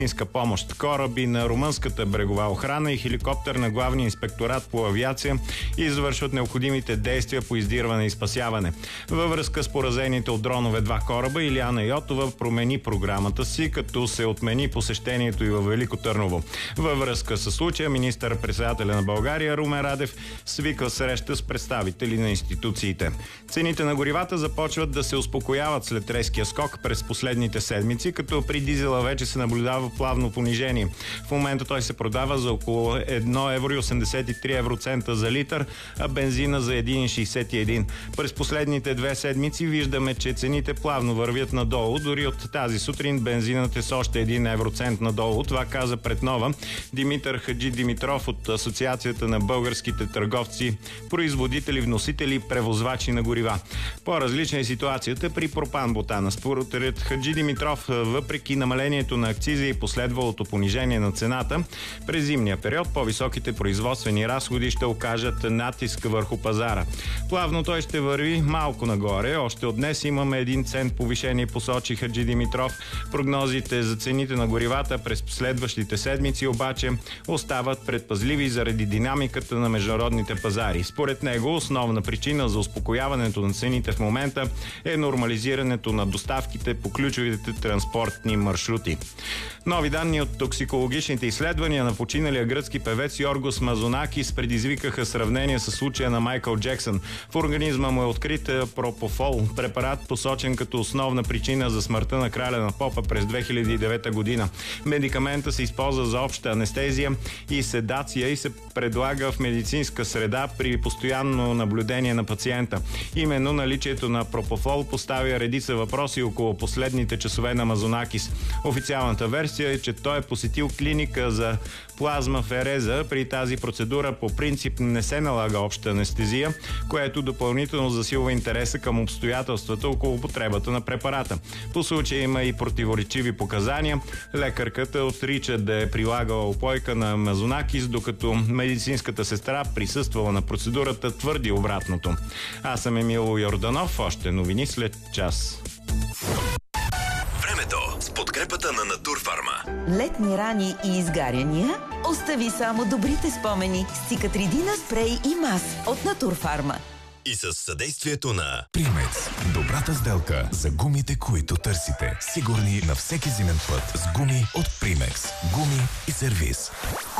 помощ. Кораби на румънската брегова охрана и хеликоптер на главния инспекторат по авиация извършват необходимите действия по издирване и спасяване. Във връзка с поразените от дронове 2 кораба, Илияна Йотова промени програмата си, като се отмени посещението и във Велико Търново. Във връзка с случая, министър-председателя на България Румен Радев свиква среща с представители на институциите. Цените на горивата започват да се успокояват след резкия скок през последните седмици, като при дизела вече се наблюдава плавно понижение. В момента той се продава за около 1,83 евроцента за литър, а бензина за 1,61. През последните 2 седмици виждаме, че цените плавно вървят надолу. Дори от тази сутрин бензинът е с още 1 евроцент надолу. Това каза пред Нова Димитър Хаджи Димитров от Асоциацията на българските търговци, производители, вносители и превозвачи на горива. По-различна е ситуацията при пропан-бутана. Според Хаджи Димитров, въпреки намалението на акциза и последвалото понижение на цената, през зимния период по-високите производствени разходи ще окажат натиск върху пазара. Плавно той ще върви малко нагоре. Още от днес имаме 1 цент повишение, посочи Хаджи Димитров. Прогнозите за цените на горивата през следващите седмици обаче остават предпазливи заради динамиката на международните пазари. Според него основна причина за успокояването на цените в момента е нормализирането на доставките по ключовите транспортни маршрути. Нови данни от токсикологичните изследвания на починалия гръцки певец Йоргос Мазонакис предизвикаха сравнение с случая на Майкъл Джексън. В организма му е открит пропофол, препарат посочен като основна причина за смъртта на краля на попа през 2009 година. Медикамента се използва за обща анестезия и седация и се предлага в медицинска среда при постоянно наблюдение на пациента. Именно наличието на пропофол поставя редица въпроси около последните часове на Мазонакис. Официалната версия е, че той е посетил клиника за плазмафереза. При тази процедура по принцип не се налага обща анестезия, което допълнително засилва интереса към обстоятелствата около употребата на препарата. По случая има и противоречиви показания. Лекарката отрича да е прилагала упойка на Мазонакис, докато медицинската сестра, присъствала на процедурата, твърди обратното. Аз съм Емил Йорданов. Още новини след час. Времето с подкрепата на Натурфарма. Летни рани и изгаряния? Остави само добрите спомени с Цикатридина спрей и мас от Натурфарма. И с съдействието на Примекс. Добрата сделка за гумите, които търсите. Сигурни на всеки зимен път с гуми от Примекс. Гуми и сервиз.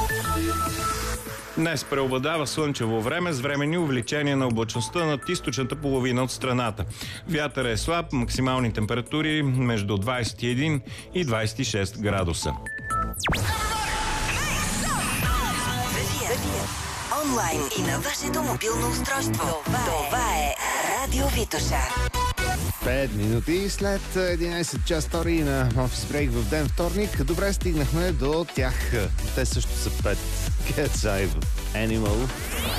Днес преобладава слънчево време с временни увеличения на облачността над източната половина от страната. Вятър е слаб, максимални температури между 21 и 26 градуса. Онлайн и на вашето мобилно устройство. Това е Радио Витоша. 5 минути след 11 час втори на офис брейк в ден вторник. Добре, стигнахме до тях. Те също са 5. Get Side Animal.